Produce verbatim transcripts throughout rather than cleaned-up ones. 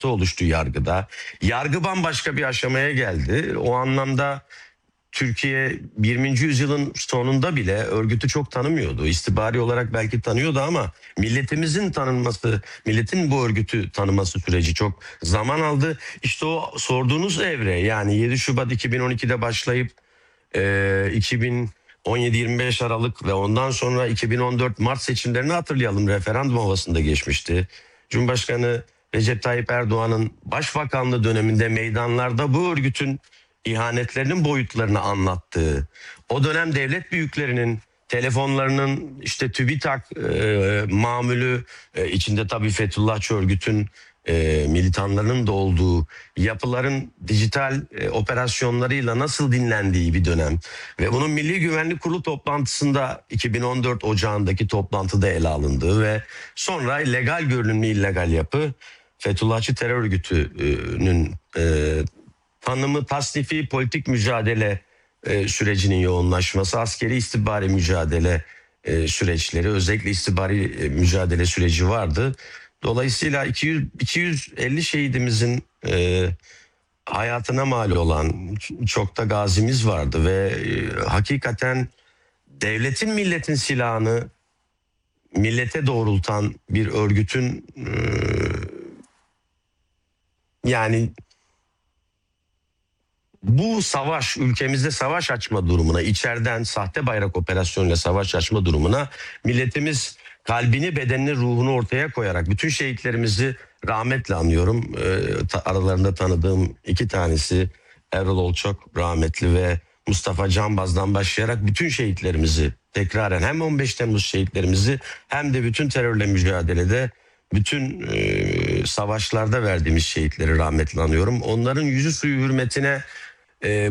oluştu yargıda. Yargı bambaşka bir aşamaya geldi. O anlamda Türkiye yirminci yüzyılın sonunda bile örgütü çok tanımıyordu. İstihbari olarak belki tanıyordu ama milletimizin tanınması, milletin bu örgütü tanıması süreci çok zaman aldı. İşte o sorduğunuz evre, yani yedi Şubat iki bin on ikide başlayıp e, iki bin on yedi yirmi beş Aralık ve ondan sonra iki bin on dört Mart seçimlerini hatırlayalım. Referandum havasında geçmişti. Cumhurbaşkanı Recep Tayyip Erdoğan'ın başbakanlığı döneminde meydanlarda bu örgütün ihanetlerinin boyutlarını anlattığı, o dönem devlet büyüklerinin telefonlarının işte TÜBİTAK e, mamülü e, içinde tabii Fethullahçı örgütün e, militanlarının da olduğu yapıların dijital e, operasyonlarıyla nasıl dinlendiği bir dönem ve bunun Milli Güvenlik Kurulu toplantısında iki bin on dört Ocağı'ndaki toplantıda ele alındığı ve sonra legal görünümlü illegal yapı Fethullahçı terör örgütünün e, tanımı, tasnifi, politik mücadele e, sürecinin yoğunlaşması, askeri istihbari mücadele e, süreçleri, özellikle istihbari e, mücadele süreci vardı. Dolayısıyla iki yüz, iki yüz elli şehidimizin e, hayatına mal olan çok da gazimiz vardı ve e, hakikaten devletin milletin silahını millete doğrultan bir örgütün e, yani bu savaş, ülkemizde savaş açma durumuna, içeriden sahte bayrak operasyonuyla savaş açma durumuna milletimiz kalbini, bedenini, ruhunu ortaya koyarak bütün şehitlerimizi rahmetle anıyorum. Ee, ta, aralarında tanıdığım iki tanesi Erol Olçok rahmetli ve Mustafa Canbaz'dan başlayarak bütün şehitlerimizi tekraren hem on beş Temmuz şehitlerimizi hem de bütün terörle mücadelede bütün e, savaşlarda verdiğimiz şehitleri rahmetle anıyorum. Onların yüzü suyu hürmetine e,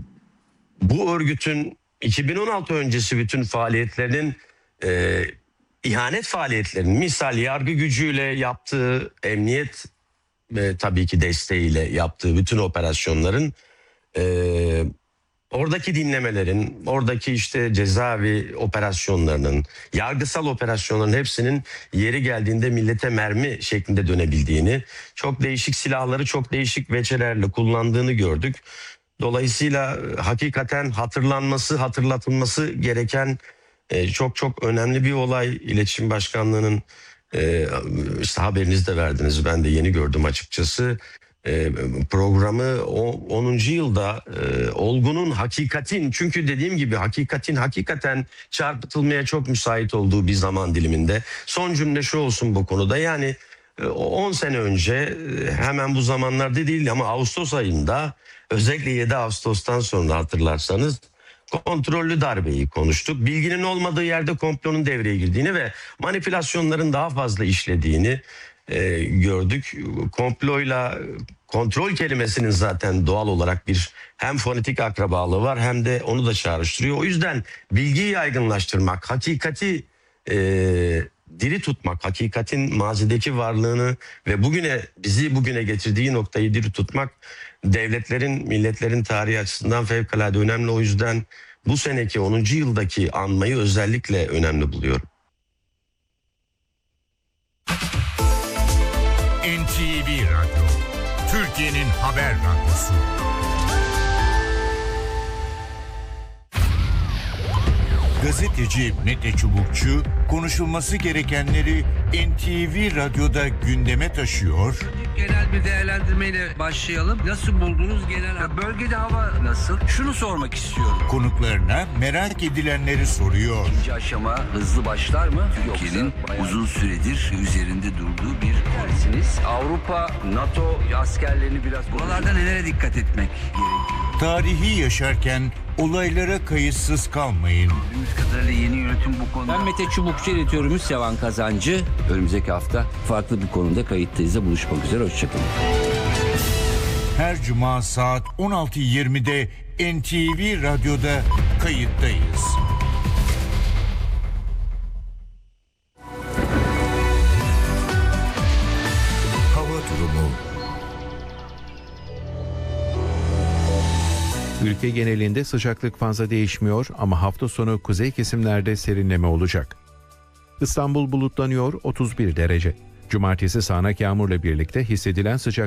bu örgütün iki bin on altı öncesi bütün faaliyetlerinin e, ihanet faaliyetlerinin misal yargı gücüyle yaptığı, emniyet ve tabii ki desteğiyle yaptığı bütün operasyonların e, oradaki dinlemelerin, oradaki işte cezaevi operasyonlarının, yargısal operasyonların hepsinin yeri geldiğinde millete mermi şeklinde dönebildiğini, çok değişik silahları çok değişik veçelerle kullandığını gördük. Dolayısıyla hakikaten hatırlanması, hatırlatılması gereken e, çok çok önemli bir olay. İletişim Başkanlığı'nın e, işte haberinizi de verdiniz, ben de yeni gördüm açıkçası. E, programı onuncu yılda e, olgunun, hakikatin, çünkü dediğim gibi hakikatin hakikaten çarpıtılmaya çok müsait olduğu bir zaman diliminde. Son cümle şu olsun bu konuda, yani on sene önce hemen bu zamanlarda değil ama Ağustos ayında, özellikle yedi Ağustos'tan sonra hatırlarsanız kontrollü darbeyi konuştuk. Bilginin olmadığı yerde komplonun devreye girdiğini ve manipülasyonların daha fazla işlediğini e, gördük. Komployla kontrol kelimesinin zaten doğal olarak bir hem fonetik akrabalığı var hem de onu da çağrıştırıyor. O yüzden bilgiyi yaygınlaştırmak, hakikati e, diri tutmak, hakikatin mazideki varlığını ve bugüne, bizi bugüne getirdiği noktayı diri tutmak devletlerin, milletlerin tarihi açısından fevkalade önemli. O yüzden bu seneki onuncu yıldaki anmayı özellikle önemli buluyorum. N T V Radyo, Türkiye'nin haber radyosu. Gazeteci Mete Çubukçu konuşulması gerekenleri N T V Radyo'da gündeme taşıyor. Genel bir değerlendirmeyle başlayalım. Nasıl buldunuz genel? Ya bölgede hava nasıl? Şunu sormak istiyorum. Konuklarına merak edilenleri soruyor. İkinci aşama hızlı başlar mı? Türkiye'nin uzun süredir üzerinde durduğu bir koalisiniz. Avrupa, NATO askerlerini biraz... Buralarda nelere dikkat etmek gerekiyor? Tarihi yaşarken olaylara kayıtsız kalmayın. Bildiğimiz kadarıyla yeni yönetim bu konuda... Ben Mete Çubukçu, editörümüz Sevan Kazancı. Önümüzdeki hafta farklı bir konuda kayıttayız. Buluşmak üzere, hoşçakalın. Her cuma saat on altı yirmide N T V Radyo'da kayıttayız. Hava durumu. Ülke genelinde sıcaklık fazla değişmiyor ama hafta sonu kuzey kesimlerde serinleme olacak. İstanbul bulutlanıyor, otuz bir derece. Cumartesi sağanak yağmurla birlikte hissedilen sıcaklık